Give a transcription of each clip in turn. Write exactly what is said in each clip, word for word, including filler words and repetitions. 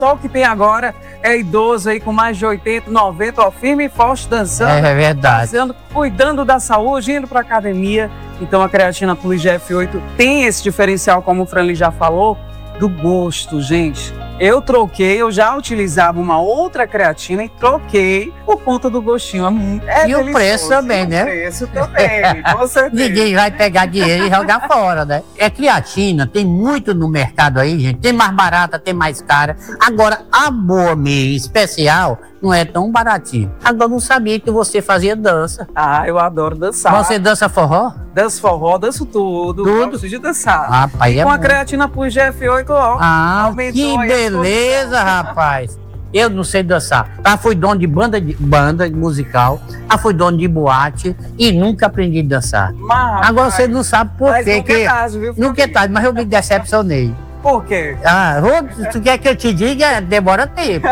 Só o que tem agora é idoso aí com mais de oitenta, noventa, ó, firme e forte, dançando. É, é verdade. Fazendo, cuidando da saúde, indo para academia. Então a creatina Plus G F oito tem esse diferencial, como o Franlin já falou, do gosto, gente. Eu troquei, eu já utilizava uma outra creatina e troquei por conta do gostinho. É e o preço também, e né? O preço também, com certeza. Ninguém vai pegar dinheiro e jogar fora, né? É creatina, tem muito no mercado aí, gente. Tem mais barata, tem mais cara. Agora, a boa mesmo, especial, não é tão baratinho. Agora, não sabia que você fazia dança. Ah, eu adoro dançar. Você dança forró? Danço forró, danço tudo. Tudo? Gosto de dançar. Rapaz, é com bom. a creatina Plus G F oito, ó. Ah, que beleza, rapaz. Eu não sei dançar. Já fui dono de banda, de banda musical, já fui dono de boate e nunca aprendi a dançar. Mas, agora você não sabe por mas quê. Nunca é tarde, viu? Nunca é tarde, mas eu me decepcionei. Por quê? Ah, tu quer que eu te diga? Demora tempo.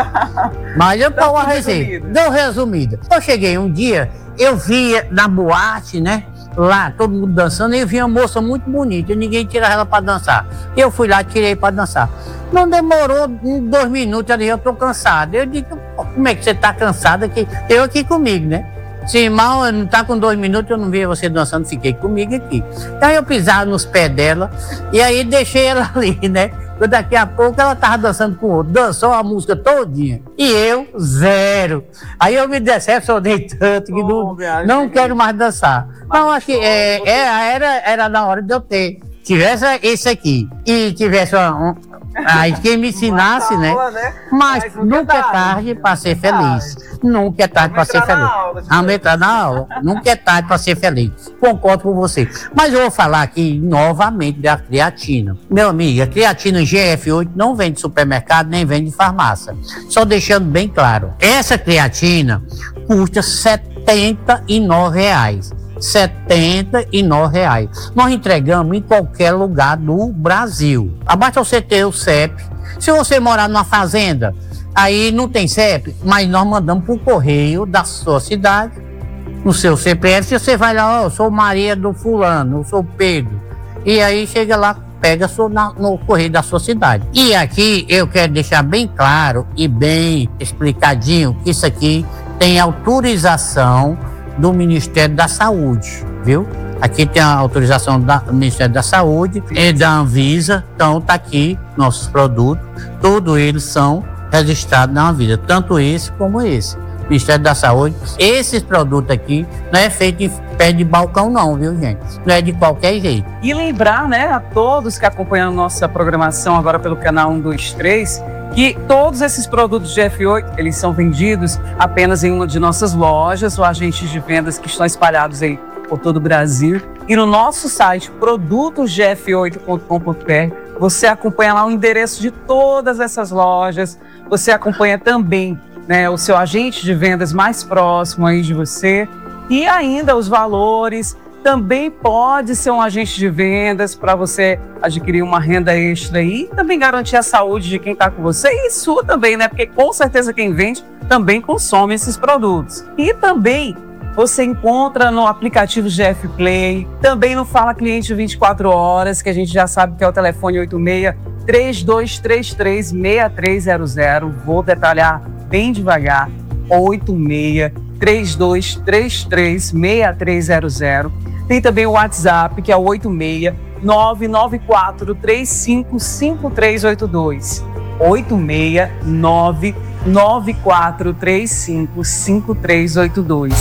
Mas eu dou uma receita. Dou resumida. Eu cheguei um dia, eu via na boate, né? Lá, todo mundo dançando, e eu vi uma moça muito bonita, e ninguém tirava ela pra dançar. Eu fui lá, tirei pra dançar. Não demorou dois minutos ali, eu tô cansado. Eu digo, como é que você tá cansada? Aqui? Eu aqui comigo, né? Se mal não tá com dois minutos, eu não via você dançando, fiquei comigo aqui. Então eu pisava nos pés dela, e aí deixei ela ali, né? Daqui a pouco ela tava dançando com o outro, dançou a música todinha. E eu, zero. Aí eu me decepcionei tanto que oh, não, não quero mais dançar. Então, acho que é, é, era, era na hora de eu ter. Tivesse esse aqui e tivesse um, aí quem me ensinasse, né? Mas, Mas nunca é tarde para ser feliz. Nunca é tarde para ser feliz. Vamos entrar na aula. Nunca é tarde para ser feliz. Concordo com você. Mas eu vou falar aqui novamente da creatina. Meu amigo, a creatina G F oito não vende de supermercado, nem vende de farmácia. Só deixando bem claro. Essa creatina custa setenta e nove reais. setenta e nove reais. Nós entregamos em qualquer lugar do Brasil. Basta você ter o C E P. Se você morar numa fazenda, aí não tem C E P, mas nós mandamos por correio da sua cidade, no seu C P F, você vai lá, ó, eu sou Maria do fulano, eu sou Pedro. E aí chega lá, pega no correio da sua cidade. E aqui eu quero deixar bem claro e bem explicadinho que isso aqui tem autorização do Ministério da Saúde, viu? Aqui tem a autorização do Ministério da Saúde e da Anvisa, então tá aqui nossos produtos, todos eles são registrados na Anvisa, tanto esse como esse. Ministério da Saúde, esses produtos aqui não é feito em pé de balcão não, viu, gente? Não é de qualquer jeito. E lembrar, né, a todos que acompanham nossa programação agora pelo canal um dois três, que todos esses produtos G F oito, eles são vendidos apenas em uma de nossas lojas ou agentes de vendas que estão espalhados aí por todo o Brasil. E no nosso site, produtos G F oito ponto com ponto b r, você acompanha lá o endereço de todas essas lojas, você acompanha também, né, o seu agente de vendas mais próximo aí de você e ainda os valores. Também pode ser um agente de vendas para você adquirir uma renda extra e também garantir a saúde de quem está com você e sua também, né? Porque com certeza quem vende também consome esses produtos. E também você encontra no aplicativo G F Play, também no Fala Cliente vinte e quatro horas, que a gente já sabe que é o telefone oito seis, três dois três três, seis três zero zero. Vou detalhar bem devagar. oito seis, três dois três três, seis três zero zero. Tem também o WhatsApp, que é o oito seis, nove nove quatro três cinco, cinco três oito dois. oito seis, nove nove quatro três cinco, cinco três oito dois.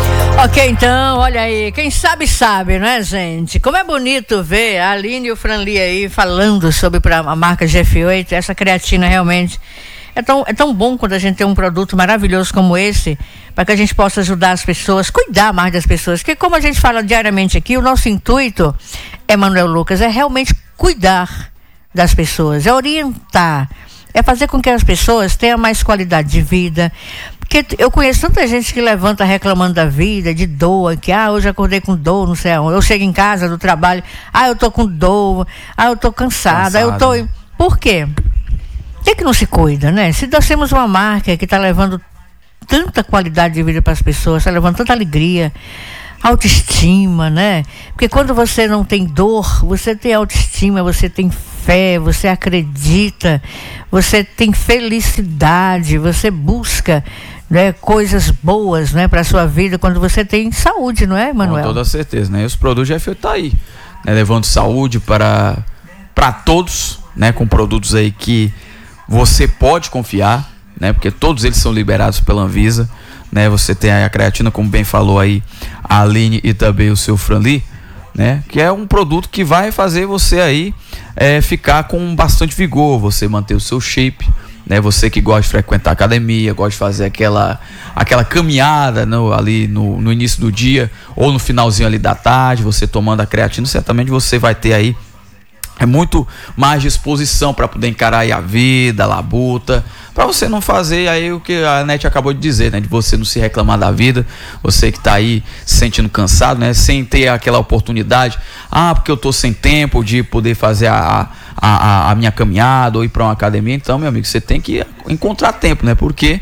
Ok, então, olha aí, quem sabe sabe, não é, gente? Como é bonito ver a Aline e o Franli aí falando sobre a marca G F oito, essa creatina realmente. É tão, é tão bom quando a gente tem um produto maravilhoso como esse, para que a gente possa ajudar as pessoas, cuidar mais das pessoas. Porque como a gente fala diariamente aqui, o nosso intuito, Emanuel Lucas, é realmente cuidar das pessoas, é orientar, é fazer com que as pessoas tenham mais qualidade de vida. Porque eu conheço tanta gente que levanta reclamando da vida, de dor, que ah, hoje acordei com dor, não sei aonde. Eu chego em casa do trabalho, ah, eu tô com dor, ah, eu tô cansada, eu tô... Por quê? Por que que não se cuida, né? Se nós temos uma marca que está levando tanta qualidade de vida para as pessoas, está levando tanta alegria, autoestima, né? Porque quando você não tem dor, você tem autoestima, você tem fé, você acredita, você tem felicidade, você busca, né, coisas boas, né, para a sua vida quando você tem saúde, não é, Manuel? Com toda certeza, né? E os produtos G F oito tá aí, né, levando saúde para para todos, né, com produtos aí que você pode confiar, né, porque todos eles são liberados pela Anvisa, né? Você tem aí a creatina, como bem falou aí a Aline, e também o seu Franli, né, que é um produto que vai fazer você aí é, ficar com bastante vigor, você manter o seu shape, né, você que gosta de frequentar a academia, gosta de fazer aquela, aquela caminhada no, ali no, no início do dia ou no finalzinho ali da tarde, você tomando a creatina, certamente você vai ter aí é muito mais disposição para poder encarar aí a vida, a labuta, para você não fazer aí o que a Nete acabou de dizer, né? De você não se reclamar da vida, você que tá aí se sentindo cansado, né? Sem ter aquela oportunidade, ah, porque eu tô sem tempo de poder fazer a, a, a, a minha caminhada ou ir para uma academia. Então, meu amigo, você tem que encontrar tempo, né? Porque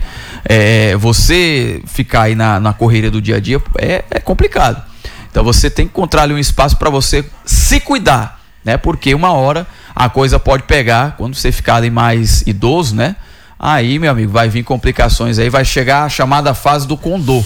é, você ficar aí na, na correria do dia a dia é, é complicado. Então você tem que encontrar ali um espaço para você se cuidar, né? Porque uma hora a coisa pode pegar, quando você ficar ali mais idoso, né? Aí, meu amigo, vai vir complicações aí, vai chegar a chamada fase do condor.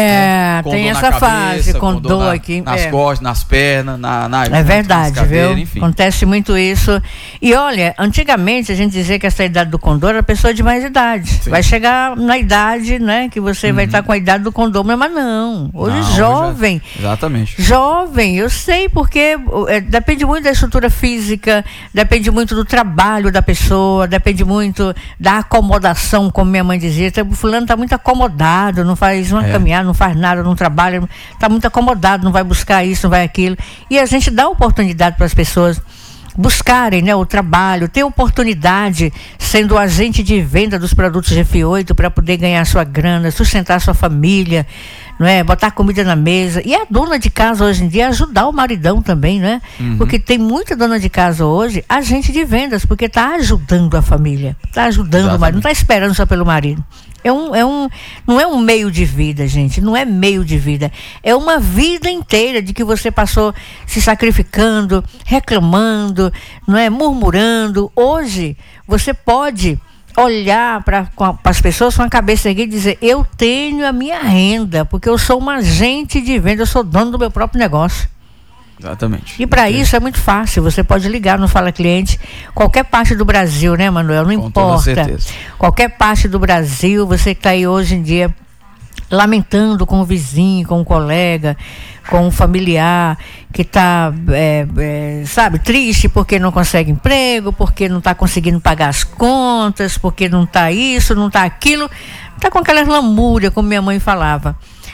É, né? tem essa cabeça, fase, condor na, aqui. Nas é. costas, nas pernas, na, na É verdade, nas cadeiras, viu? enfim. Acontece muito isso. E olha, antigamente a gente dizia que essa idade do condor era pessoa de mais idade. Sim. Vai chegar na idade, né, que você uhum. vai estar com a idade do condor, mas não. Hoje não, jovem. Hoje é... Exatamente. Jovem, eu sei, porque é, depende muito da estrutura física, depende muito do trabalho da pessoa, depende muito da acomodação, como minha mãe dizia. O fulano está muito acomodado, não faz uma é. caminhada, não faz nada, não trabalha, está muito acomodado, não vai buscar isso, não vai aquilo. E a gente dá oportunidade para as pessoas buscarem, né, o trabalho, ter oportunidade sendo agente de venda dos produtos G F oito para poder ganhar sua grana, sustentar sua família, não é? Botar comida na mesa. E a dona de casa hoje em dia ajudar o maridão também, né? Uhum. Porque tem muita dona de casa hoje agente de vendas, porque está ajudando a família, está ajudando Exatamente. o marido, não está esperando só pelo marido. É um, é um, não é um meio de vida, gente, não é meio de vida, é uma vida inteira de que você passou se sacrificando, reclamando, não é, murmurando. Hoje você pode olhar para as pessoas com a cabeça erguida e dizer: eu tenho a minha renda, porque eu sou um agente de venda, eu sou dono do meu próprio negócio. Exatamente. E para isso é muito fácil, você pode ligar no Fala Cliente, qualquer parte do Brasil, né, Manuel? Não Com importa. toda certeza. Qualquer parte do Brasil, você que está aí hoje em dia lamentando com o vizinho, com o colega, com o familiar, que está, é, é, sabe, triste porque não consegue emprego, porque não está conseguindo pagar as contas, porque não está isso, não está aquilo, está com aquela lamúria, como minha mãe falava.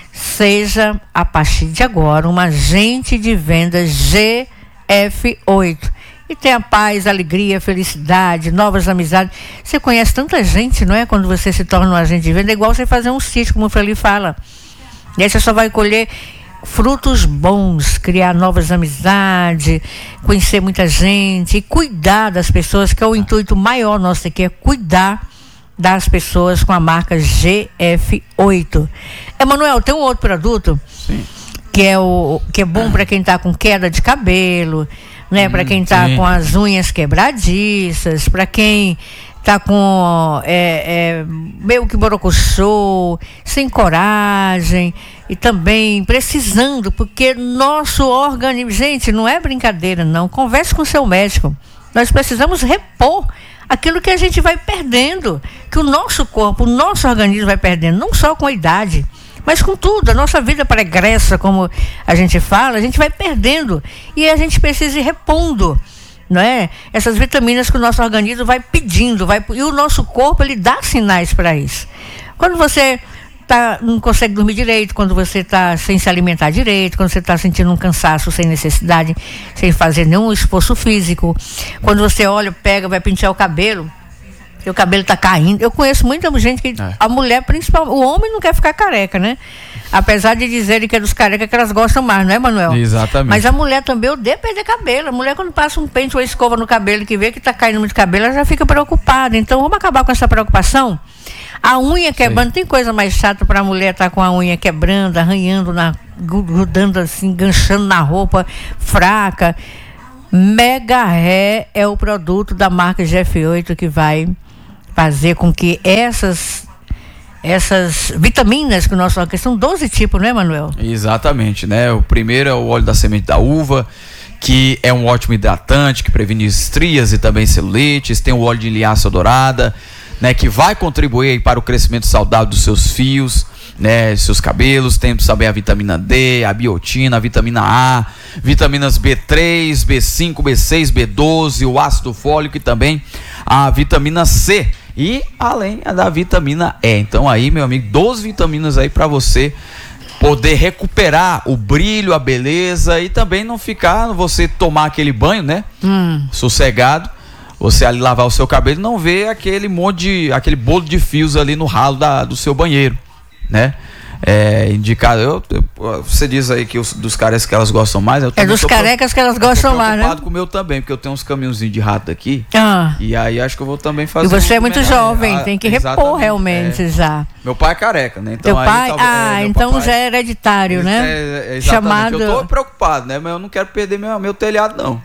Seja, a partir de agora, um agente de vendas G F oito. E tenha paz, alegria, felicidade, novas amizades. Você conhece tanta gente, não é? Quando você se torna um agente de venda, é igual você fazer um sítio, como o Feli fala. E aí você só vai colher frutos bons, criar novas amizades, conhecer muita gente e cuidar das pessoas, que é o intuito maior nosso aqui, é cuidar das pessoas com a marca G F oito. Emanuel, tem um outro produto Sim. que é o que é bom para quem está com queda de cabelo, né? Hum, para quem está com as unhas quebradiças, para quem está com é, é, meio que borocochô, sem coragem e também precisando, porque nosso organismo, gente, não é brincadeira não, converse com o seu médico. Nós precisamos repor aquilo que a gente vai perdendo, que o nosso corpo, o nosso organismo vai perdendo, não só com a idade, mas com tudo. A nossa vida pregressa, como a gente fala, a gente vai perdendo e a gente precisa ir repondo, não é? Essas vitaminas que o nosso organismo vai pedindo, vai, e o nosso corpo, ele dá sinais para isso. Quando você tá, não consegue dormir direito, quando você está sem se alimentar direito, quando você está sentindo um cansaço sem necessidade, sem fazer nenhum esforço físico, quando você olha, pega, vai pentear o cabelo, e o cabelo está caindo. Eu conheço muita gente que, é. a mulher principalmente, o homem não quer ficar careca, né? Apesar de dizerem que é dos carecas que elas gostam mais, não é, Manuel? Exatamente. Mas a mulher também odeia perder cabelo. A mulher, quando passa um pente ou escova no cabelo, que vê que está caindo muito cabelo, ela já fica preocupada. Então, vamos acabar com essa preocupação? A unha quebrando, tem coisa mais chata para a mulher estar tá com a unha quebrando, arranhando, na, grudando assim, enganchando na roupa, fraca. Mega Ré é o produto da marca G F oito que vai fazer com que essas essas vitaminas que o nosso que são doze tipos, não é, Manuel? Exatamente, né? O primeiro é o óleo da semente da uva, que é um ótimo hidratante, que previne estrias e também celulites. Tem o óleo de linhaça dourada, né, que vai contribuir aí para o crescimento saudável dos seus fios, né, seus cabelos. Tem também a vitamina D, a biotina, a vitamina A, vitaminas B três, B cinco, B seis, B doze, o ácido fólico e também a vitamina C. E além da vitamina E. Então aí, meu amigo, doze vitaminas aí para você poder recuperar o brilho, a beleza e também não ficar, você tomar aquele banho, né? Hum. Sossegado, você ali lavar o seu cabelo e não ver aquele monte de, aquele bolo de fios ali no ralo da, do seu banheiro, né? É indicado, eu, eu, você diz aí que os, dos carecas que elas gostam mais, eu é dos carecas que elas gostam mais, né? Eu tô preocupado com o meu também, porque eu tenho uns caminhãozinhos de rato aqui, ah. e aí acho que eu vou também fazer. E você um é muito menor, jovem, ah, tem que repor realmente é. já. Meu pai é careca, né? Teu Então pai, aí, ah, é, então papai, já é hereditário, né? É, é, Chamado. Eu tô preocupado, né? Mas eu não quero perder meu, meu telhado, não.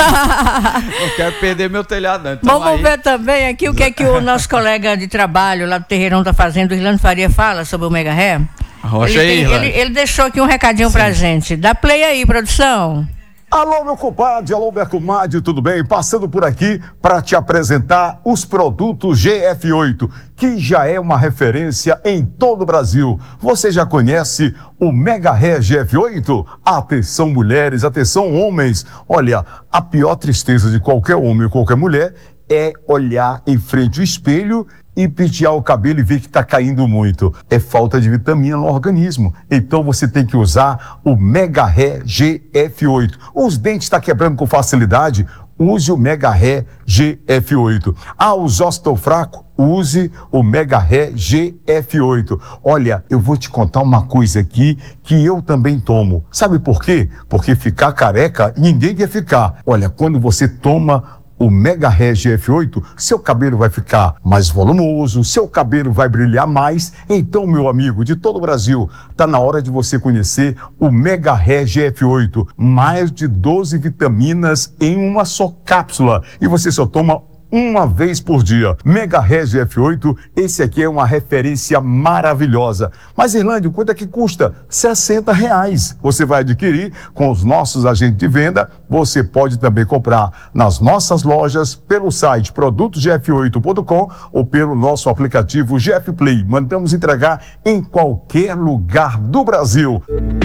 Não quero perder meu telhado, não. Então, vamos aí... ver também aqui o que é que o nosso colega de trabalho lá do Terreirão tá fazendo, o Irlando Faria, fala sobre o Mega Ré. Rocha ele, aí, tem, ele, ele deixou aqui um recadinho Sim. pra gente. Dá play aí, produção. Alô, meu compadre, alô, minha comadre, tudo bem? Passando por aqui para te apresentar os produtos G F oito, que já é uma referência em todo o Brasil. Você já conhece o Mega Ré G F oito? Atenção, mulheres, atenção, homens. Olha, a pior tristeza de qualquer homem ou qualquer mulher é olhar em frente ao espelho e pentear o cabelo e ver que está caindo muito. É falta de vitamina no organismo. Então você tem que usar o Mega Ré G F oito. Os dentes estão quebrando com facilidade? Use o Mega Ré G F oito. Ah, os ossos estão fracos? Use o Mega Ré G F oito. Olha, eu vou te contar uma coisa aqui que eu também tomo. Sabe por quê? Porque ficar careca, ninguém quer ficar. Olha, quando você toma o Mega Ré G F oito, seu cabelo vai ficar mais volumoso, seu cabelo vai brilhar mais. Então, meu amigo de todo o Brasil, tá na hora de você conhecer o Mega Ré G F oito. Mais de doze vitaminas em uma só cápsula. E você só toma uma vez por dia. Mega Ré G F oito, esse aqui é uma referência maravilhosa. Mas, Irlândio, quanto é que custa? sessenta reais. Você vai adquirir com os nossos agentes de venda. Você pode também comprar nas nossas lojas, pelo site produtos g f oito ponto com ou pelo nosso aplicativo G F Play. Mandamos entregar em qualquer lugar do Brasil.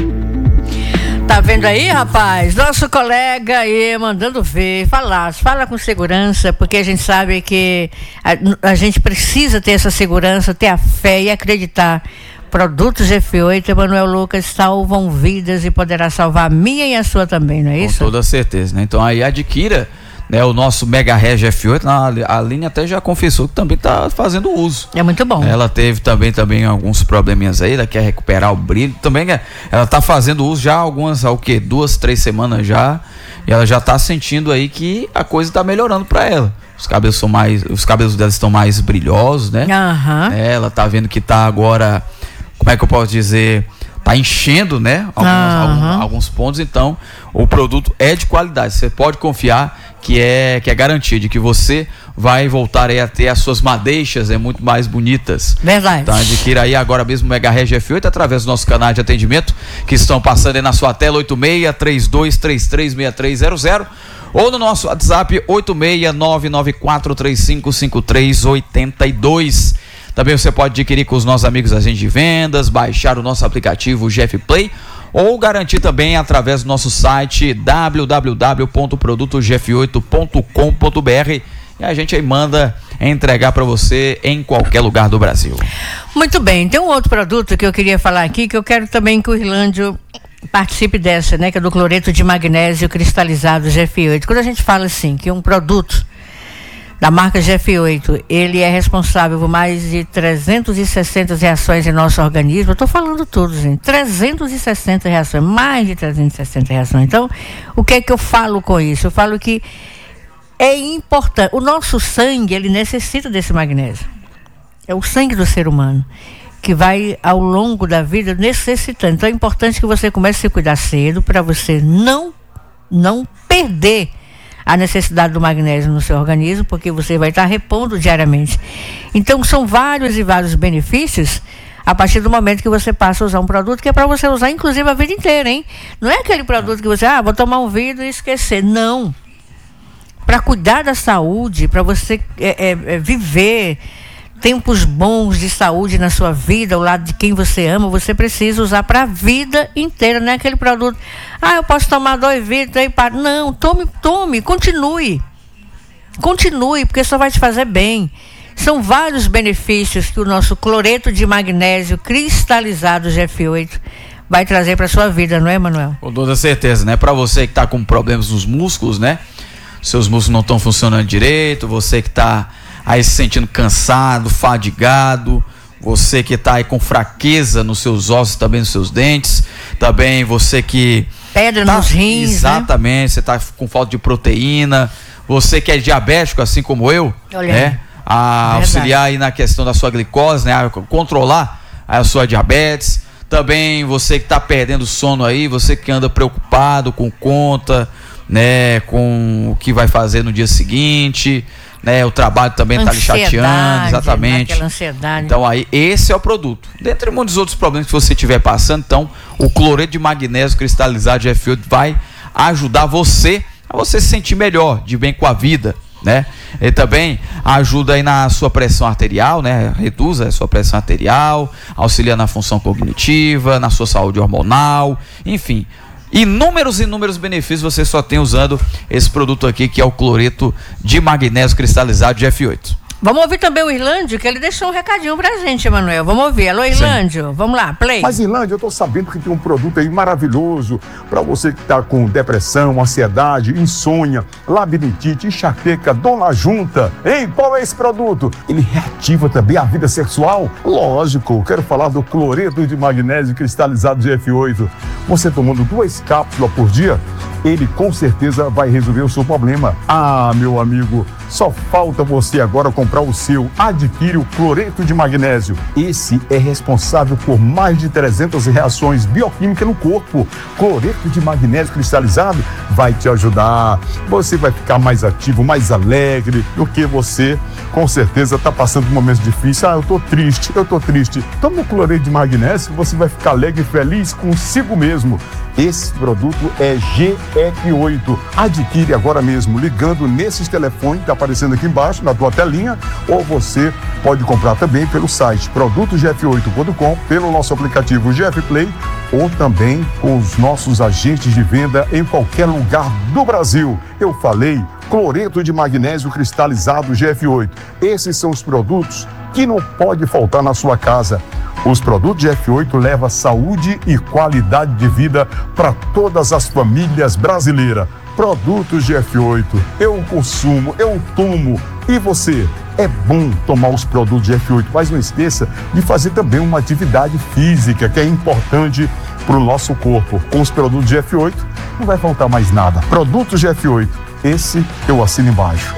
Tá vendo aí, rapaz? Nosso colega aí mandando ver, falar, fala com segurança, porque a gente sabe que a, a gente precisa ter essa segurança, ter a fé e acreditar. Produtos G F oito, Emanuel Lucas, salvam vidas e poderá salvar a minha e a sua também, não é isso? Com toda certeza, né? Então aí adquira, né, o nosso Mega Ré G F oito, a Aline até já confessou que também está fazendo uso. É muito bom. Ela teve também, também alguns probleminhas aí, ela quer recuperar o brilho, também ela está fazendo uso já há algumas, há o quê? Duas, três semanas já, e ela já está sentindo aí que a coisa está melhorando para ela. Os cabelos são mais, os cabelos dela estão mais brilhosos, né? Uhum. É, ela tá vendo que tá agora, como é que eu posso dizer, tá enchendo, né? Alguns, uhum. alguns, alguns pontos, então o produto é de qualidade, você pode confiar que é, que é garantia de que você vai voltar aí a ter as suas madeixas é muito mais bonitas. Verdade. Então adquira aí agora mesmo o Mega Ré G F oito através do nosso canal de atendimento que estão passando aí na sua tela, oito seis três dois três três seis três zero zero, ou no nosso WhatsApp oito seis nove nove quatro três cinco cinco três oito dois. Também você pode adquirir com os nossos amigos agentes de vendas, baixar o nosso aplicativo G F Play ou garantir também através do nosso site w w w ponto produtos g f oito ponto com ponto b r e a gente aí manda entregar para você em qualquer lugar do Brasil. Muito bem, tem um outro produto que eu queria falar aqui que eu quero também que o Irlândio participe dessa, né, que é do cloreto de magnésio cristalizado G F oito. Quando a gente fala assim, que um produto da marca G F oito, ele é responsável por mais de trezentas e sessenta reações em nosso organismo. Eu estou falando tudo, gente. trezentas e sessenta reações, mais de trezentas e sessenta reações. Então, o que é que eu falo com isso? Eu falo que é importante. O nosso sangue, ele necessita desse magnésio. É o sangue do ser humano que vai, ao longo da vida, necessitando. Então, é importante que você comece a se cuidar cedo para você não, não perder a necessidade do magnésio no seu organismo, porque você vai estar repondo diariamente. Então, são vários e vários benefícios a partir do momento que você passa a usar um produto que é para você usar, inclusive, a vida inteira, hein? Não é aquele produto que você, ah, vou tomar um vidro e esquecer. Não. Para cuidar da saúde, para você é, é, é, viver tempos bons de saúde na sua vida, ao lado de quem você ama, você precisa usar para a vida inteira, não é aquele produto, ah, eu posso tomar dois vidros aí para... Não, tome, tome, continue. Continue, porque isso vai te fazer bem. São vários benefícios que o nosso cloreto de magnésio cristalizado G F oito vai trazer para sua vida, não é, Manuel? Com toda certeza, né? Para você que está com problemas nos músculos, né? Seus músculos não estão funcionando direito, você que está aí se sentindo cansado, fadigado, você que está aí com fraqueza nos seus ossos, também nos seus dentes, também você que... Pedra tá, nos rins, exatamente, né? Você está com falta de proteína, você que é diabético, assim como eu, Olha né? A auxiliar aí na questão da sua glicose, né? A controlar a sua diabetes. Também você que está perdendo sono aí, você que anda preocupado com conta, né? Com o que vai fazer no dia seguinte, né? O trabalho também está lhe chateando, exatamente. Aquela ansiedade. Então aí, esse é o produto. Dentre muitos outros problemas que você estiver passando, então, o cloreto de magnésio cristalizado G F oito vai ajudar você a você se sentir melhor, de bem com a vida, né? Ele também ajuda aí na sua pressão arterial, né? Reduz a sua pressão arterial, auxilia na função cognitiva, na sua saúde hormonal, enfim, inúmeros, inúmeros benefícios você só tem usando esse produto aqui, que é o cloreto de magnésio cristalizado G F oito. Vamos ouvir também o Irlândio, que ele deixou um recadinho pra gente, Emanuel. Vamos ouvir. Alô, Irlândio. Sim. Vamos lá, play. Mas, Irlândio, eu tô sabendo que tem um produto aí maravilhoso para você que tá com depressão, ansiedade, insônia, labirintite, enxaqueca, dor na junta. Hein, qual é esse produto? Ele reativa também a vida sexual? Lógico, quero falar do cloreto de magnésio cristalizado G F oito. Você tomando duas cápsulas por dia, ele com certeza vai resolver o seu problema. Ah, meu amigo, só falta você agora comprar o seu. Adquire o cloreto de magnésio. Esse é responsável por mais de trezentas reações bioquímicas no corpo. Cloreto de magnésio cristalizado vai te ajudar. Você vai ficar mais ativo, mais alegre do que você, com certeza, está passando por momentos difíceis. Ah, eu tô triste, eu tô triste. Toma o cloreto de magnésio, você vai ficar alegre e feliz consigo mesmo. Esse produto é G F oito. Adquire agora mesmo, ligando nesses telefones que está aparecendo aqui embaixo, na tua telinha, ou você pode comprar também pelo site produto g f oito ponto com, pelo nosso aplicativo G F Play, ou também com os nossos agentes de venda em qualquer lugar do Brasil. Eu falei cloreto de magnésio cristalizado G F oito. Esses são os produtos que não pode faltar na sua casa. Os produtos G F oito levam saúde e qualidade de vida para todas as famílias brasileiras. Produtos G F oito, eu consumo, eu tomo. E você? É bom tomar os produtos G F oito, mas não esqueça de fazer também uma atividade física, que é importante para o nosso corpo. Com os produtos G F oito, não vai faltar mais nada. Produtos G F oito, esse eu assino embaixo.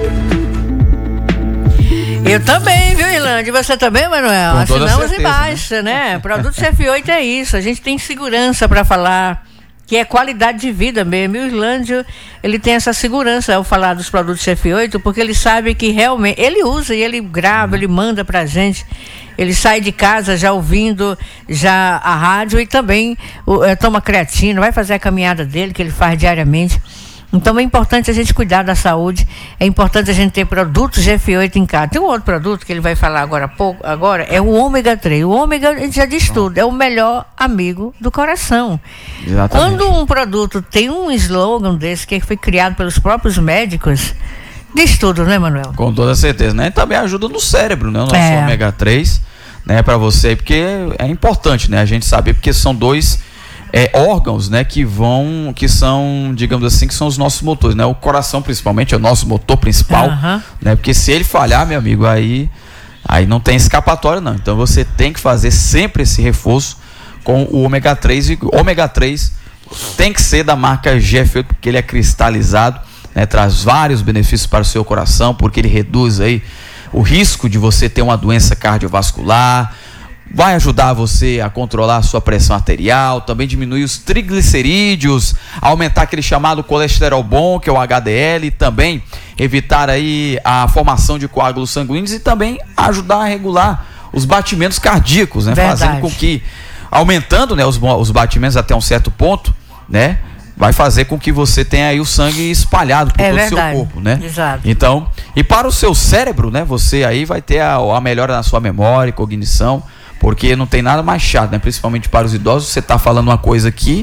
Eu também, viu, Irlândia? Você também, Manuel? Com toda Assinamos certeza, embaixo, né? né? Produto G F oito é isso. A gente tem segurança para falar, que é qualidade de vida mesmo. E o Irlândio, ele tem essa segurança ao falar dos produtos G F oito, porque ele sabe que realmente... Ele usa e ele grava, ele manda pra gente. Ele sai de casa já ouvindo já a rádio e também o, é, toma creatina, vai fazer a caminhada dele, que ele faz diariamente. Então é importante a gente cuidar da saúde, é importante a gente ter produtos G F oito em casa. Tem um outro produto que ele vai falar agora há pouco, agora é o ômega três. O ômega, a gente já diz tudo, é o melhor amigo do coração. Exatamente. Quando um produto tem um slogan desse que foi criado pelos próprios médicos, diz tudo, né, Manuel? Com toda certeza, né? E também ajuda no cérebro, né? O nosso É. ômega três, né? Para você, porque é importante, né? A gente saber, porque são dois é, órgãos, né? Que vão, que são, digamos assim, que são os nossos motores, né? O coração, principalmente, é o nosso motor principal, Aham. né? Porque se ele falhar, meu amigo, aí, aí não tem escapatória, não. Então você tem que fazer sempre esse reforço com o ômega três. E o ômega três tem que ser da marca G F oito, porque ele é cristalizado, né? Traz vários benefícios para o seu coração, porque ele reduz aí o risco de você ter uma doença cardiovascular, vai ajudar você a controlar a sua pressão arterial, também diminuir os triglicerídeos, aumentar aquele chamado colesterol bom, que é o H D L, também evitar aí a formação de coágulos sanguíneos e também ajudar a regular os batimentos cardíacos, né? Verdade. Fazendo com que, aumentando, né, os, os batimentos até um certo ponto, né? Vai fazer com que você tenha aí o sangue espalhado por é todo o verdade. seu corpo, né? Exato. Então, e para o seu cérebro, né? Você aí vai ter a, a melhora na sua memória e cognição, porque não tem nada mais chato, né? Principalmente para os idosos, você tá falando uma coisa aqui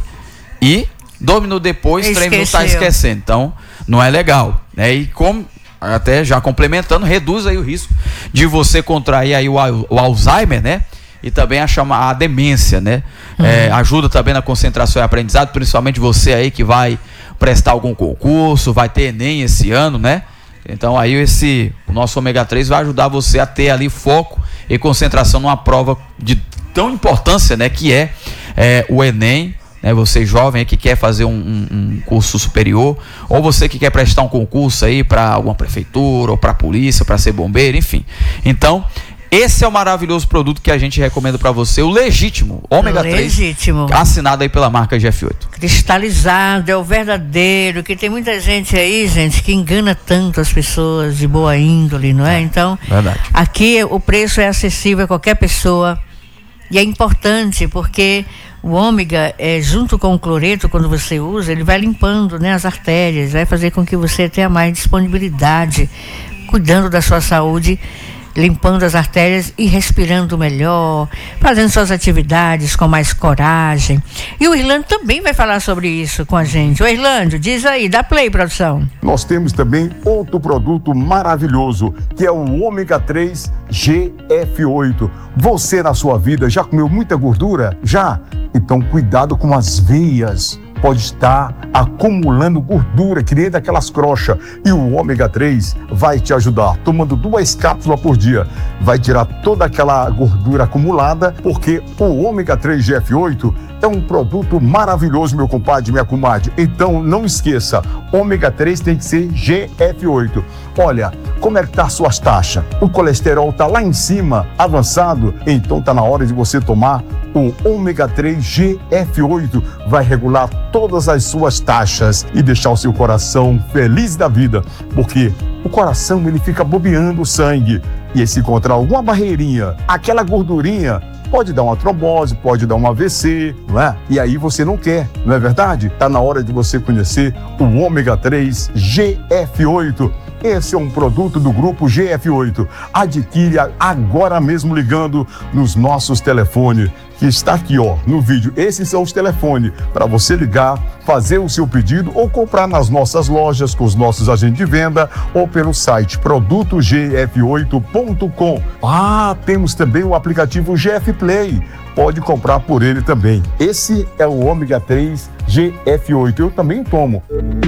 e dois minutos depois, três minutos tá esquecendo. Então, não é legal, né? E como, até já complementando, reduz aí o risco de você contrair aí o, o Alzheimer, né? E também a, chama, a demência, né? Uhum. É, ajuda também na concentração e aprendizado, principalmente você aí que vai prestar algum concurso, vai ter Enem esse ano, né? Então aí esse, o nosso ômega três vai ajudar você a ter ali foco e concentração numa prova de tão importância, né? Que é, é o Enem, né? Você jovem aí que quer fazer um, um, um curso superior, ou você que quer prestar um concurso aí para alguma prefeitura, ou para a polícia, para ser bombeiro, enfim. Então, esse é o maravilhoso produto que a gente recomenda para você, o Legítimo, ômega três, Legítimo. assinado aí pela marca G F oito. Cristalizado, é o verdadeiro, que tem muita gente aí, gente, que engana tanto as pessoas de boa índole, não é? Então, verdade. Aqui o preço é acessível a qualquer pessoa e é importante porque o ômega, é, junto com o cloreto, quando você usa, ele vai limpando, né, as artérias, vai fazer com que você tenha mais disponibilidade, cuidando da sua saúde, limpando as artérias e respirando melhor, fazendo suas atividades com mais coragem. E o Irlando também vai falar sobre isso com a gente. O Irlando, diz aí, dá play, produção. Nós temos também outro produto maravilhoso, que é o ômega três G F oito. Você na sua vida já comeu muita gordura? Já? Então cuidado com as veias. Pode estar acumulando gordura, que nem daquelas crochas. E o ômega três vai te ajudar. Tomando duas cápsulas por dia, vai tirar toda aquela gordura acumulada, porque o ômega três G F oito é um produto maravilhoso, meu compadre, minha comadre. Então não esqueça, ômega três tem que ser G F oito. Olha, como é que tá as suas taxas? O colesterol tá lá em cima, avançado? Então tá na hora de você tomar o ômega três G F oito. Vai regular todas as suas taxas e deixar o seu coração feliz da vida, porque o coração ele fica bobeando o sangue e se encontrar alguma barreirinha, aquela gordurinha, pode dar uma trombose, pode dar um A V C, não é? E aí você não quer, não é verdade? Tá na hora de você conhecer o ômega três G F oito. Esse é um produto do grupo G F oito. Adquire agora mesmo ligando nos nossos telefones, que está aqui, ó, no vídeo. Esses são os telefones para você ligar, fazer o seu pedido ou comprar nas nossas lojas com os nossos agentes de venda ou pelo site produto g f oito ponto com. Ah, temos também o aplicativo G F Play. Pode comprar por ele também. Esse é o ômega três G F oito. Eu também tomo.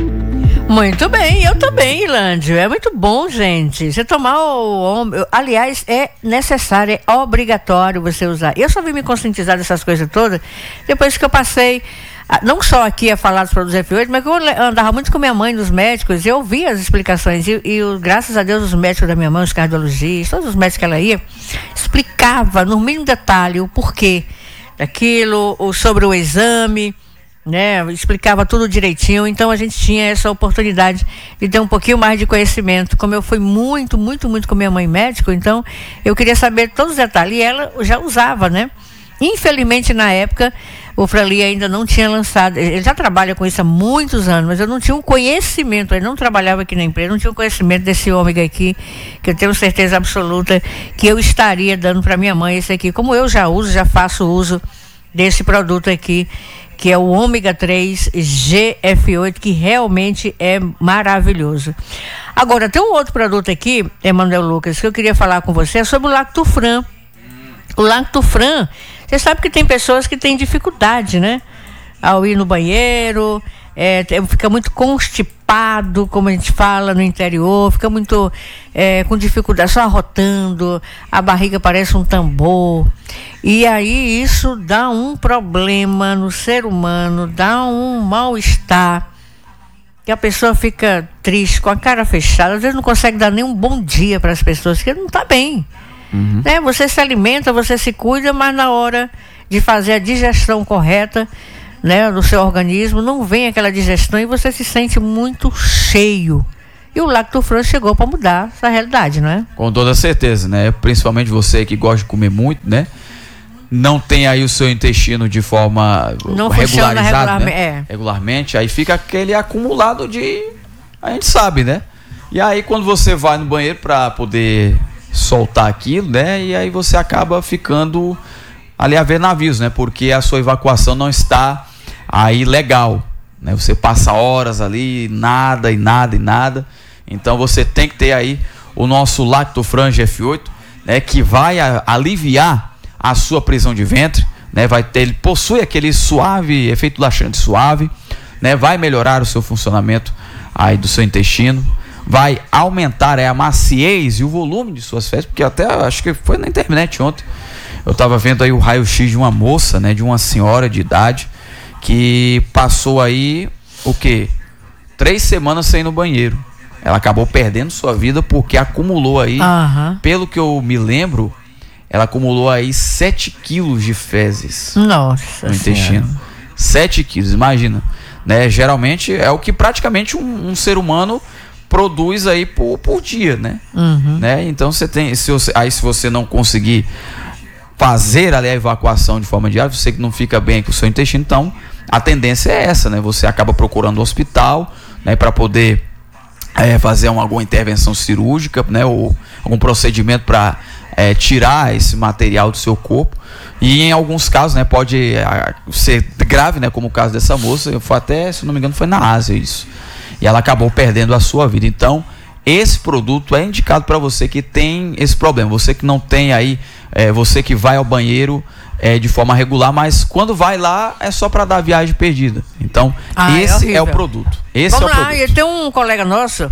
Muito bem, eu também, Ilândio. É muito bom, gente. Você tomar o ômega, aliás, é necessário, é obrigatório você usar. Eu só vim me conscientizar dessas coisas todas depois que eu passei, não só aqui a falar dos produtos F oito, mas que eu andava muito com minha mãe nos médicos, e eu ouvia as explicações, e, e graças a Deus os médicos da minha mãe, os cardiologistas, todos os médicos que ela ia, explicava no mínimo detalhe o porquê daquilo, o, sobre o exame, né, explicava tudo direitinho. Então a gente tinha essa oportunidade de ter um pouquinho mais de conhecimento. Como eu fui muito, muito, muito com minha mãe médico, então eu queria saber todos os detalhes, e ela já usava, né? Infelizmente na época o Franli ainda não tinha lançado, ele já trabalha com isso há muitos anos, mas eu não tinha um conhecimento, ele não trabalhava aqui na empresa, não tinha um conhecimento desse ômega aqui, que eu tenho certeza absoluta que eu estaria dando para minha mãe esse aqui, como eu já uso, já faço uso desse produto aqui, que é o ômega três G F oito, que realmente é maravilhoso. Agora, tem um outro produto aqui, Emanuel Lucas, que eu queria falar com você, é sobre o Lactofran. O Lactofran, você sabe que tem pessoas que têm dificuldade, né? Ao ir no banheiro, é, fica muito constipado, como a gente fala no interior, fica muito é, com dificuldade, só arrotando, a barriga parece um tambor. E aí isso dá um problema no ser humano, dá um mal-estar, que a pessoa fica triste, com a cara fechada, às vezes não consegue dar nem um bom dia para as pessoas, porque não está bem. Uhum. Né? Você se alimenta, você se cuida, mas na hora de fazer a digestão correta, né, do seu organismo, não vem aquela digestão e você se sente muito cheio. E o Lactofran chegou para mudar essa realidade, não é? Com toda certeza, né? Principalmente você que gosta de comer muito, né? Não tem aí o seu intestino de forma não regularizada, regularmente, né? É. regularmente, aí fica aquele acumulado de... A gente sabe, né? E aí quando você vai no banheiro para poder soltar aquilo, né? E aí você acaba ficando ali a ver navios, né? Porque a sua evacuação não está aí legal, né? Você passa horas ali, nada e nada e nada. Então você tem que ter aí o nosso Lactofran G F oito, né? Que vai a, aliviar a sua prisão de ventre, né? Vai ter, ele possui aquele suave, efeito laxante suave, né? Vai melhorar o seu funcionamento aí do seu intestino, vai aumentar é, a maciez e o volume de suas fezes, porque até acho que foi na internet ontem, eu estava vendo aí o raio-x de uma moça, né? De uma senhora de idade que passou aí o quê? Três semanas sem ir no banheiro. Ela acabou perdendo sua vida porque acumulou aí, uhum. pelo que eu me lembro, ela acumulou aí sete quilos de fezes. Nossa no intestino. sete quilos, imagina. Né? Geralmente é o que praticamente um, um ser humano produz aí por, por dia, né? Uhum. Né? Então você tem. Se você, aí se você não conseguir fazer ali a evacuação de forma diária, você que não fica bem com o seu intestino, então a tendência é essa, né? Você acaba procurando o hospital, né, para poder é, fazer uma, alguma intervenção cirúrgica, né? Ou algum procedimento para É, tirar esse material do seu corpo, e em alguns casos, né, pode a, ser grave, né, como o caso dessa moça. Foi até, se não me engano, foi na Ásia isso, e ela acabou perdendo a sua vida. Então esse produto é indicado para você que tem esse problema, você que não tem aí, é, você que vai ao banheiro é, de forma regular, mas quando vai lá é só para dar viagem perdida. Então ah, esse é, é o produto. Esse Vamos é o lá, produto. Tem um colega nosso,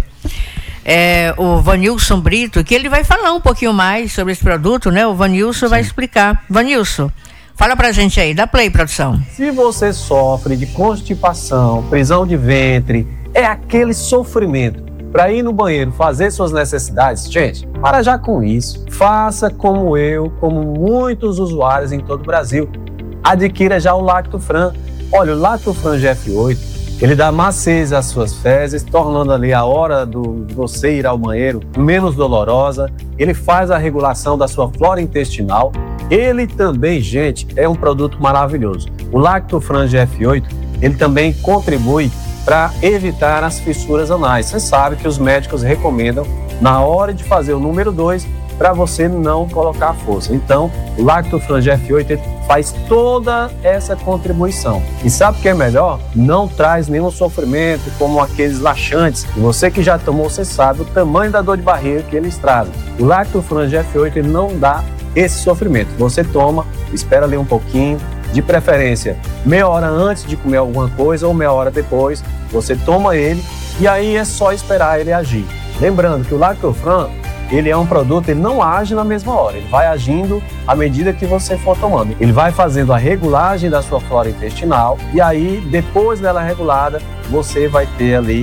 É, o Vanilson Brito, que ele vai falar um pouquinho mais sobre esse produto, né? O Vanilson Sim. vai explicar. Vanilson, fala pra gente aí, dá play, produção. Se você sofre de constipação, prisão de ventre, é aquele sofrimento para ir no banheiro fazer suas necessidades, gente, para já com isso. Faça como eu, como muitos usuários em todo o Brasil. Adquira já o Lactofran. Olha, o Lactofran G F oito, ele dá maciez às suas fezes, tornando ali a hora do, de você ir ao banheiro menos dolorosa. Ele faz a regulação da sua flora intestinal. Ele também, gente, é um produto maravilhoso. O Lactofran G F oito, ele também contribui para evitar as fissuras anais. Você sabe que os médicos recomendam, na hora de fazer o número dois, para você não colocar força. Então, o Lactofran G F oito ele faz toda essa contribuição. E sabe o que é melhor? Não traz nenhum sofrimento como aqueles laxantes. E você que já tomou, você sabe o tamanho da dor de barriga que eles trazem. O Lactofran G F oito ele não dá esse sofrimento. Você toma, espera ali um pouquinho, de preferência meia hora antes de comer alguma coisa ou meia hora depois, você toma ele e aí é só esperar ele agir. Lembrando que o Lactofran, ele é um produto, ele não age na mesma hora, ele vai agindo à medida que você for tomando. Ele vai fazendo a regulagem da sua flora intestinal e aí, depois dela regulada, você vai ter ali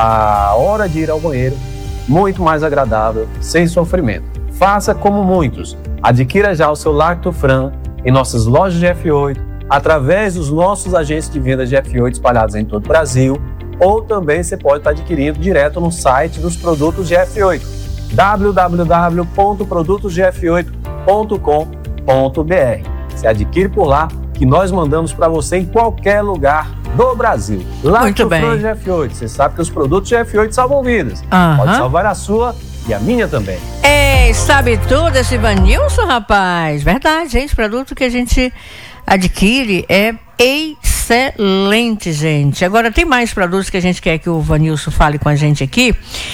a hora de ir ao banheiro muito mais agradável, sem sofrimento. Faça como muitos, adquira já o seu Lactofran em nossas lojas G F oito, através dos nossos agentes de venda G F oito espalhados em todo o Brasil, ou também você pode estar adquirindo direto no site dos produtos G F oito. w w w ponto produtos g f oito ponto com ponto b r. Você adquire por lá, que nós mandamos para você em qualquer lugar do Brasil. Lactofran G F oito, você sabe que os produtos G F oito salvam vidas. Uhum. Pode salvar a sua e a minha também. Ei, sabe tudo esse Vanilson, rapaz? Verdade, gente, produto que a gente adquire é excelente, gente. Agora tem mais produtos que a gente quer que o Vanilson fale com a gente aqui.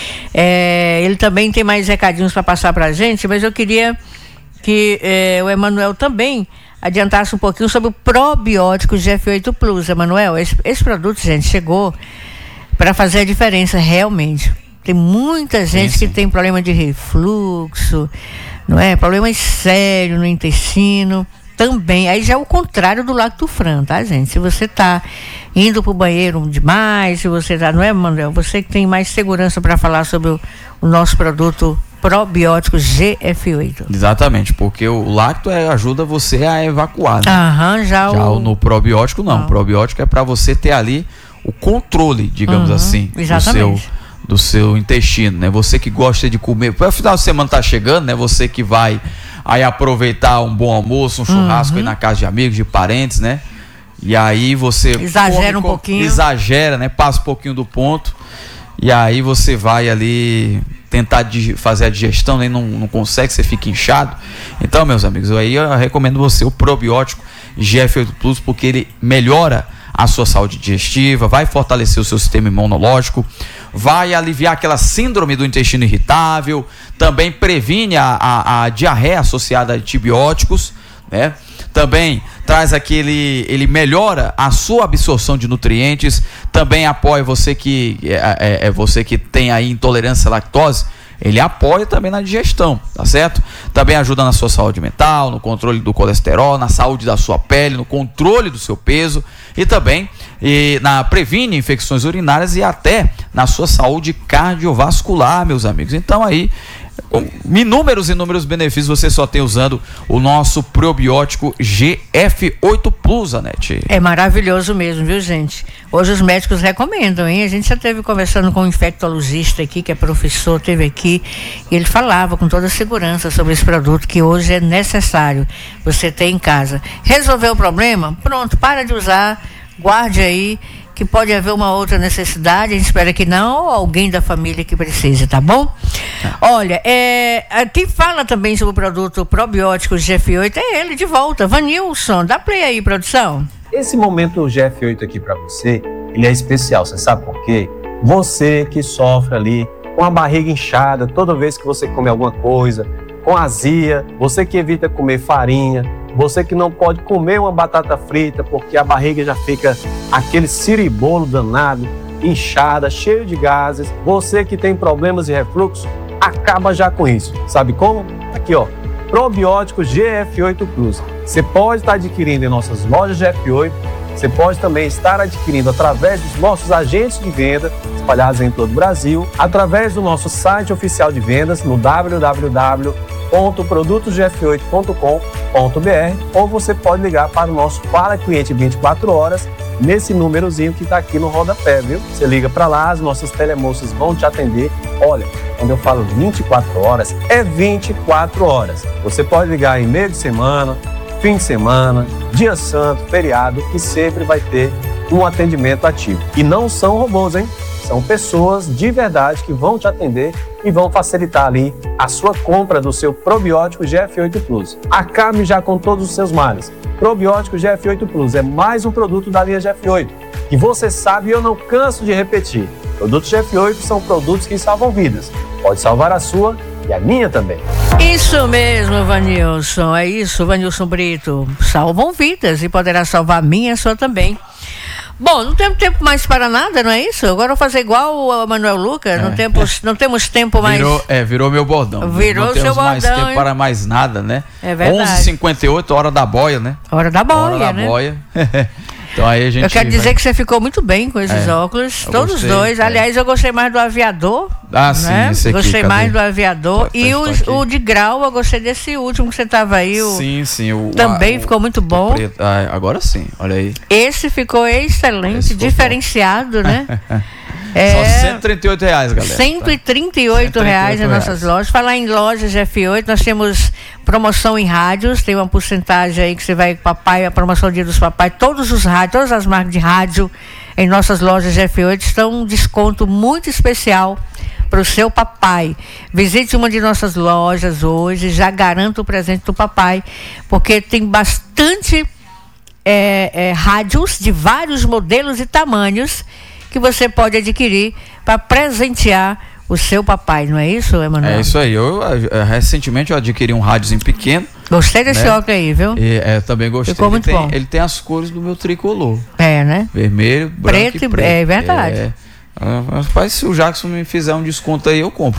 É, ele também tem mais recadinhos para passar para a gente, mas eu queria que é, o Emanuel também adiantasse um pouquinho sobre o probiótico G F oito Plus. Emanuel, esse, esse produto, gente, chegou para fazer a diferença realmente. Tem muita gente sim, sim. que tem problema de refluxo, não é? Problemas sérios no intestino. Também, aí já é o contrário do Lactofran, tá, gente? Se você tá indo pro banheiro demais, se você tá, não é, Manuel? Você que tem mais segurança para falar sobre o, o nosso produto probiótico G F oito. Exatamente, porque o lácteo é, ajuda você a evacuar, né? Aham, já, já o... no probiótico não. não. O probiótico é para você ter ali o controle, digamos uhum, assim, exatamente. do seu, do seu intestino, né? Você que gosta de comer, o final de semana tá chegando, né? Você que vai aí aproveitar um bom almoço, um churrasco uhum. aí na casa de amigos, de parentes, né? E aí você exagera come, um pouquinho, exagera, né? Passa um pouquinho do ponto e aí você vai ali tentar fazer a digestão, né? não, não consegue, você fica inchado. Então, meus amigos, aí eu recomendo você o probiótico G F oito Plus, porque ele melhora a sua saúde digestiva, vai fortalecer o seu sistema imunológico, vai aliviar aquela síndrome do intestino irritável, também previne a, a, a diarreia associada a antibióticos, né? Também traz aquele, ele melhora a sua absorção de nutrientes, também apoia você que é, é, é você que tem aí intolerância à lactose, ele apoia também na digestão, tá certo? Também ajuda na sua saúde mental, no controle do colesterol, na saúde da sua pele, no controle do seu peso e também e na previne infecções urinárias e até na sua saúde cardiovascular, meus amigos. Então aí inúmeros inúmeros benefícios você só tem usando o nosso probiótico G F oito Plus, Anete. É maravilhoso mesmo, viu, gente? Hoje os médicos recomendam, hein? A gente já esteve conversando com um infectologista aqui, que é professor, teve aqui, e ele falava com toda segurança sobre esse produto que hoje é necessário você ter em casa. Resolveu o problema? Pronto, para de usar, guarde aí, que pode haver uma outra necessidade, a gente espera que não, ou alguém da família que precise, tá bom? Olha, é, quem fala também sobre o produto probiótico G F oito é ele, de volta, Vanilson. Dá play aí, produção. Esse momento G F oito aqui para você, ele é especial, você sabe por quê? Você que sofre ali com a barriga inchada toda vez que você come alguma coisa, com azia, você que evita comer farinha, você que não pode comer uma batata frita porque a barriga já fica aquele ciribolo danado, inchada, cheio de gases, você que tem problemas de refluxo, acaba já com isso. Sabe como? Aqui, ó, probiótico G F oito Plus. Você pode estar adquirindo em nossas lojas G F oito, você pode também estar adquirindo através dos nossos agentes de venda espalhados em todo o Brasil, através do nosso site oficial de vendas no w w w ponto produtos g f oito ponto com ponto b r, ou você pode ligar para o nosso Fala Cliente vinte e quatro horas nesse númerozinho que está aqui no rodapé, viu? Você liga para lá, as nossas telemoças vão te atender. Olha, quando eu falo vinte e quatro horas, é vinte e quatro horas. Você pode ligar em meio de semana, fim de semana, dia santo, feriado, que sempre vai ter um atendimento ativo. E não são robôs, hein? São pessoas de verdade que vão te atender e vão facilitar ali a sua compra do seu probiótico G F oito Plus. Acabe já com todos os seus males. Probiótico G F oito Plus é mais um produto da linha G F oito, que você sabe e eu não canso de repetir. Produtos G F oito são produtos que salvam vidas. Pode salvar a sua e a minha também. Isso mesmo, Vanilson. É isso, Vanilson Brito. Salvam vidas e poderá salvar a minha e a sua também. Bom, não temos tempo mais para nada, não é isso? Agora eu vou fazer igual o Manuel Lucas, é. não, temos, não temos tempo mais... Virou, é, virou meu bordão. Virou não seu temos mais bordão, tempo hein? para mais nada, né? É verdade. onze e cinquenta e oito, hora da boia, né? Hora da boia, hora da né? boia. Então aí a gente eu quero dizer vai... que você ficou muito bem com esses é, óculos, todos gostei, dois. é. Aliás, eu gostei mais do aviador. Ah, sim, né? esse aqui, Gostei cadê? mais do aviador. Tá, tá, e o, tá o de grau, eu gostei desse último que você estava aí. O... Sim, sim. O, Também a, ficou muito bom. o preto. Ah, agora sim, olha aí. Esse ficou excelente, Esse ficou diferenciado, né? É... Só cento e trinta e oito reais, galera. cento e trinta e oito reais nas nossas lojas. Falar em lojas G F oito, nós temos promoção em rádios, tem uma porcentagem aí que você vai, papai, a promoção Dia dos Papais, todos os rádios, todas as marcas de rádio em nossas lojas G F oito estão um desconto muito especial para o seu papai. Visite uma de nossas lojas hoje, já garanta o presente do papai, porque tem bastante é, é, rádios de vários modelos e tamanhos que você pode adquirir para presentear o seu papai, não é isso, Emanuel? É isso aí. Eu, eu recentemente eu adquiri um rádiozinho pequeno. Gostei desse né? óculos aí, viu? E, é, também gostei. Ficou muito ele, tem, bom. ele tem as cores do meu tricolor. É, né? Vermelho, branco Preto e e preto. é verdade. É. Rapaz, se o Jackson me fizer um desconto aí, eu compro.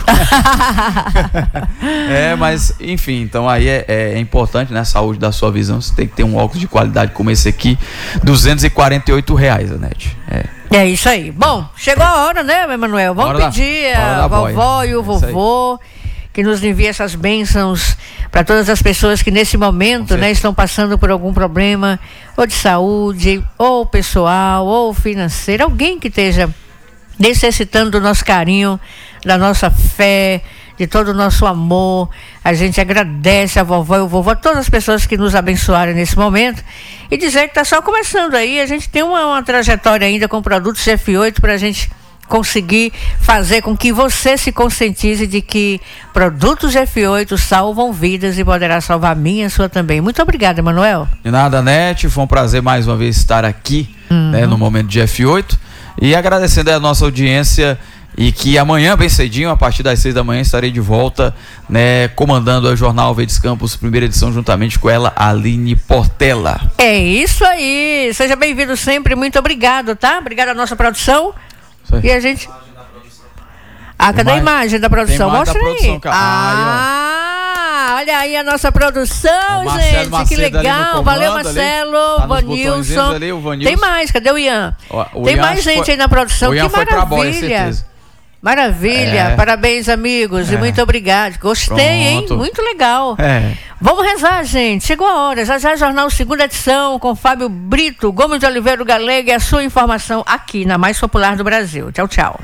É, mas enfim, então aí é, é importante, né? A saúde da sua visão. Você tem que ter um óculos de qualidade como esse aqui, duzentos e quarenta e oito reais, Anete. É. É isso aí. Bom, chegou a hora, né, Emanuel? Vamos Hora pedir da, a hora da vovó boia. e o É vovô que nos envie essas bênçãos para todas as pessoas que nesse momento, né, estão passando por algum problema, ou de saúde, ou pessoal, ou financeiro, alguém que esteja necessitando do nosso carinho, da nossa fé, de todo o nosso amor. A gente agradece a vovó e o vovô, a todas as pessoas que nos abençoaram nesse momento, e dizer que está só começando aí. A gente tem uma, uma trajetória ainda com produtos G F oito para a gente conseguir fazer com que você se conscientize de que produtos G F oito salvam vidas e poderá salvar a minha e a sua também. Muito obrigada, Emanuel. De nada, Nete, foi um prazer mais uma vez estar aqui, uhum. né, no Momento de G F oito, e agradecendo a nossa audiência, e que amanhã, bem cedinho, a partir das seis da manhã, estarei de volta, né, comandando o Jornal Verdes Campos, primeira edição, juntamente com ela, Aline Portela. É isso aí, seja bem-vindo sempre, muito obrigado, tá? Obrigado à nossa produção. E a gente... Ah, cadê a imagem da produção? Mostra aí. Ah, olha aí a nossa produção, gente, que legal. Valeu, Marcelo, Vanilson. Tem mais, cadê o Ian? Tem mais gente aí na produção, que maravilha. Maravilha, é. Parabéns, amigos, é. E muito obrigado. Gostei, Pronto. Hein? Muito legal. É. Vamos rezar, gente. Chegou a hora. Já já Jornal Segunda Edição com Fábio Brito, Gomes de Oliveira Galego, e a sua informação aqui na mais popular do Brasil. Tchau, tchau.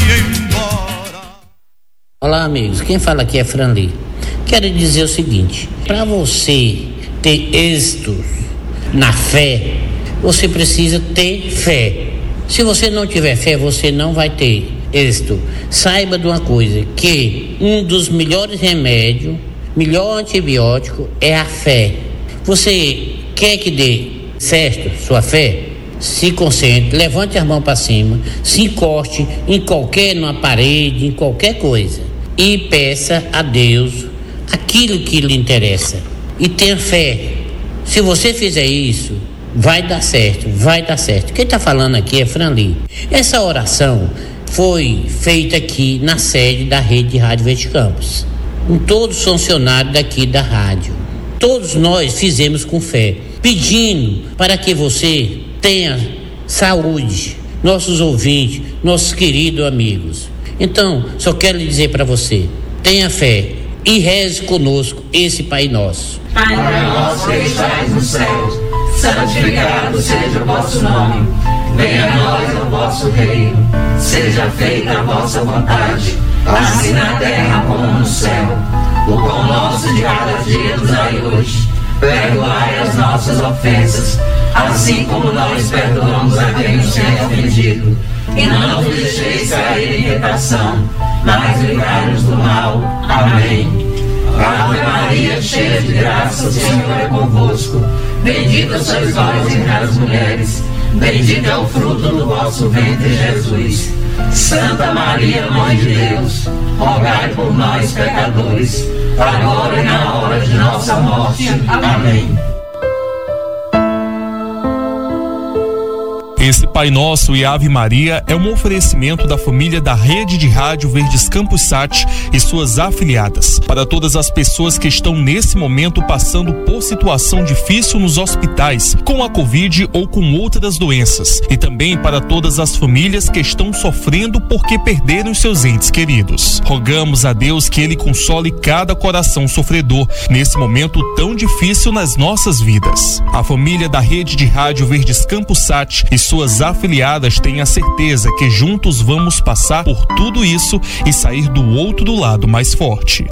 Olá, amigos. Quem fala aqui é Franli. Quero dizer o seguinte: para você ter êxito na fé, você precisa ter fé. Se você não tiver fé, você não vai ter êxito. Saiba de uma coisa, que um dos melhores remédios, melhor antibiótico é a fé. Você quer que dê certo sua fé? Se concentre, levante as mãos para cima, se encoste em qualquer, numa parede, em qualquer coisa, e peça a Deus aquilo que lhe interessa, e tenha fé. Se você fizer isso, vai dar certo, vai dar certo. Quem está falando aqui é Franli. Essa oração foi feita aqui na sede da Rede de Rádio Verdes Campos, com todos os funcionários daqui da rádio. Todos nós fizemos com fé, pedindo para que você tenha saúde, nossos ouvintes, nossos queridos amigos. Então, só quero dizer para você, tenha fé e reze conosco esse Pai Nosso. Pai nosso que estais no céu, santificado seja o vosso nome. Venha a nós o vosso reino, seja feita a vossa vontade, assim na terra como no céu. O pão nosso de cada dia nos dai hoje, perdoai as nossas ofensas, assim como nós perdoamos a quem nos tem ofendido. E não nos deixeis cair em tentação, mas livrai-nos do mal. Amém. Ave Maria, cheia de graça, o Senhor é convosco. Bendita sois vós entre as mulheres, bendito é o fruto do vosso ventre, Jesus. Santa Maria, Mãe de Deus, rogai por nós, pecadores, agora e na hora de nossa morte. Amém. Esse Pai Nosso e Ave Maria é um oferecimento da família da Rede de Rádio Verdes Campos Sat e suas afiliadas. Para todas as pessoas que estão nesse momento passando por situação difícil nos hospitais, com a Covid ou com outras doenças. E também para todas as famílias que estão sofrendo porque perderam seus entes queridos. Rogamos a Deus que Ele console cada coração sofredor nesse momento tão difícil nas nossas vidas. A família da Rede de Rádio Verdes Campos Sat e suas afiliadas têm a certeza que juntos vamos passar por tudo isso e sair do outro lado mais forte.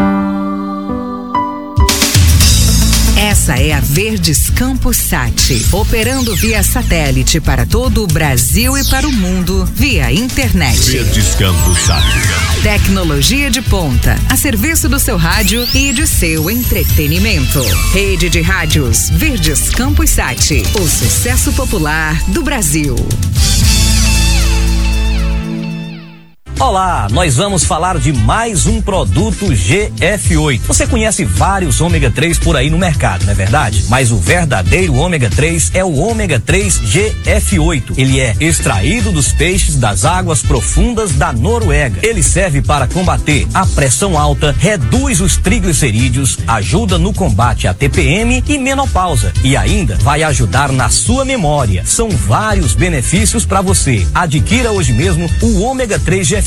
Essa é a Verdes Campos Sat, operando via satélite para todo o Brasil e para o mundo via internet. Verdes Campos Sat. Tecnologia de ponta, a serviço do seu rádio e de seu entretenimento. Rede de Rádios Verdes Campos Sat, o sucesso popular do Brasil. Olá, nós vamos falar de mais um produto G F oito. Você conhece vários ômega três por aí no mercado, não é verdade? Mas o verdadeiro ômega três é o ômega três G F oito. Ele é extraído dos peixes das águas profundas da Noruega. Ele serve para combater a pressão alta, reduz os triglicerídeos, ajuda no combate à T P M e menopausa. E ainda vai ajudar na sua memória. São vários benefícios para você. Adquira hoje mesmo o ômega três G F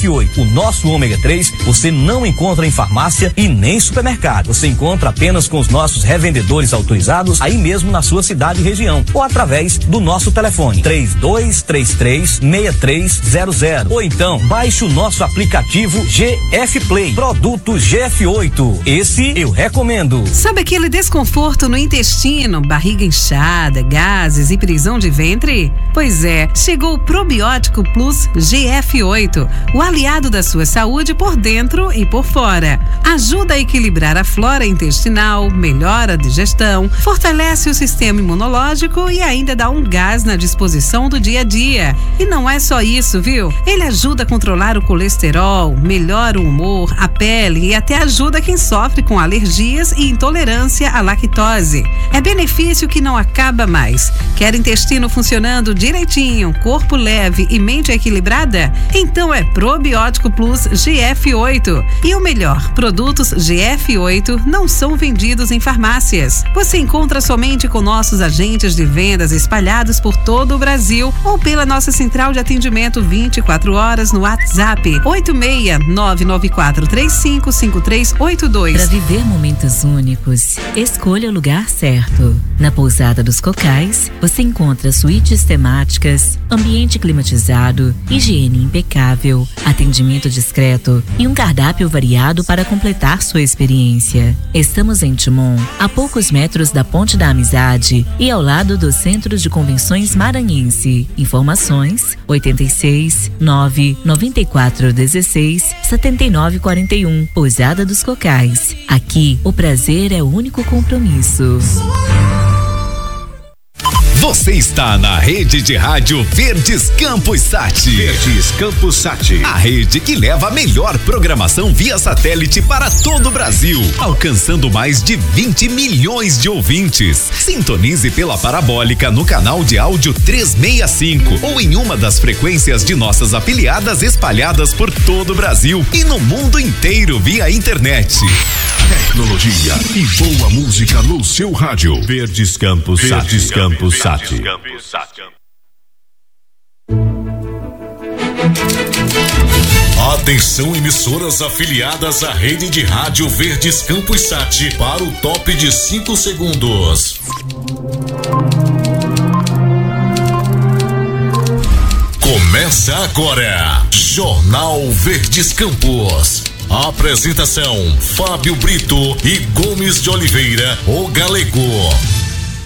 F oito. O nosso ômega três você não encontra em farmácia e nem supermercado. Você encontra apenas com os nossos revendedores autorizados aí mesmo na sua cidade e região ou através do nosso telefone três dois três três, seis três zero zero ou então baixe o nosso aplicativo G F Play. Produto G F oito. Esse eu recomendo. Sabe aquele desconforto no intestino, barriga inchada, gases e prisão de ventre? Pois é, chegou o Probiótico Plus G F oito, o aliado da sua saúde por dentro e por fora. Ajuda a equilibrar a flora intestinal, melhora a digestão, fortalece o sistema imunológico e ainda dá um gás na disposição do dia a dia. E não é só isso, viu? Ele ajuda a controlar o colesterol, melhora o humor, a pele e até ajuda quem sofre com alergias e intolerância à lactose. É benefício que não acaba mais. Quer intestino funcionando direitinho, corpo leve e mente equilibrada? Então é Probiótico Plus G F oito. E o melhor, produtos G F oito não são vendidos em farmácias. Você encontra somente com nossos agentes de vendas espalhados por todo o Brasil ou pela nossa central de atendimento vinte e quatro horas no WhatsApp oito seis nove nove quatro três cinco cinco três oito dois. Para viver momentos únicos, escolha o lugar certo. Na Pousada dos Cocais, você encontra suítes temáticas, ambiente climatizado, higiene impecável, atendimento discreto e um cardápio variado para completar sua experiência. Estamos em Timon, a poucos metros da Ponte da Amizade e ao lado do Centro de Convenções Maranhense. Informações oito seis nove nove quatro um seis sete nove quatro um. Pousada dos Cocais. Aqui, o prazer é o único compromisso. Você está na rede de rádio Verdes Campos Sat. Verdes Campos Sat. A rede que leva a melhor programação via satélite para todo o Brasil, alcançando mais de vinte milhões de ouvintes. Sintonize pela parabólica no canal de áudio trezentos e sessenta e cinco ou em uma das frequências de nossas afiliadas espalhadas por todo o Brasil e no mundo inteiro via internet. Tecnologia e boa música no seu rádio. Verdes Campos Sat. Verdes Campos Sat. Atenção, emissoras afiliadas à rede de rádio Verdes Campos Sat para o top de cinco segundos. Começa agora, Jornal Verdes Campos. Apresentação: Fábio Brito e Gomes de Oliveira, o Galego.